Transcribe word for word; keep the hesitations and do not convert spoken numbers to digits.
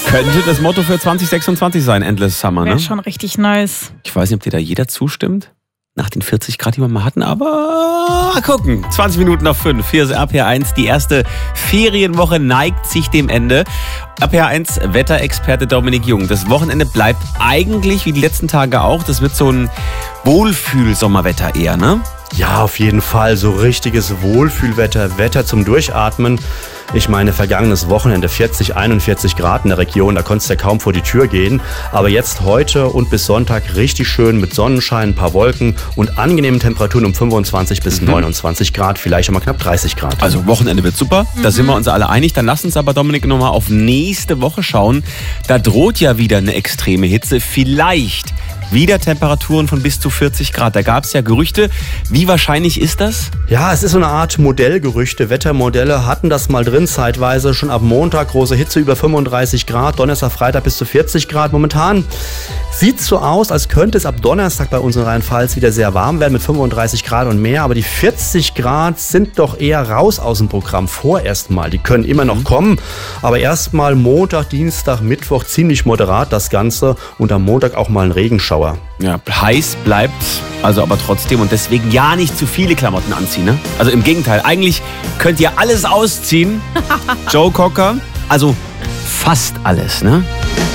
Könnte das Motto für zwanzig sechsundzwanzig sein, Endless Summer, ne? Wäre schon richtig nice. Ich weiß nicht, ob dir da jeder zustimmt. Nach den vierzig Grad, die wir mal hatten, aber mal gucken. zwanzig Minuten nach fünf. Hier ist R P R eins. Die erste Ferienwoche neigt sich dem Ende. R P R eins Wetterexperte Dominik Jung. Das Wochenende bleibt eigentlich wie die letzten Tage auch. Das wird so ein Wohlfühl-Sommerwetter eher, ne? Ja, auf jeden Fall. So richtiges Wohlfühlwetter, Wetter zum Durchatmen. Ich meine, vergangenes Wochenende vierzig, einundvierzig Grad in der Region, da konntest du ja kaum vor die Tür gehen. Aber jetzt heute und bis Sonntag richtig schön mit Sonnenschein, ein paar Wolken und angenehmen Temperaturen um fünfundzwanzig bis neunundzwanzig Grad, vielleicht auch mal knapp dreißig Grad. Also Wochenende wird super, mhm. Da sind wir uns alle einig. Dann lass uns aber, Dominik, nochmal auf nächste Woche schauen. Da droht ja wieder eine extreme Hitze. Vielleicht wieder Temperaturen von bis zu vierzig Grad. Da gab es ja Gerüchte. Wie wahrscheinlich ist das? Ja, es ist so eine Art Modellgerüchte. Wettermodelle hatten das mal drin zeitweise. Schon ab Montag große Hitze über fünfunddreißig Grad. Donnerstag, Freitag bis zu vierzig Grad. Momentan sieht es so aus, als könnte es ab Donnerstag bei uns in Rheinland-Pfalz wieder sehr warm werden mit fünfunddreißig Grad und mehr. Aber die vierzig Grad sind doch eher raus aus dem Programm. Vorerst mal. Die können immer noch kommen. Aber erstmal Montag, Dienstag, Mittwoch ziemlich moderat das Ganze. Und am Montag auch mal ein Regenschauer. Ja, heiß bleibt, also aber trotzdem und deswegen ja nicht zu viele Klamotten anziehen, ne? Also im Gegenteil, eigentlich könnt ihr alles ausziehen, Joe Cocker, also fast alles, ne?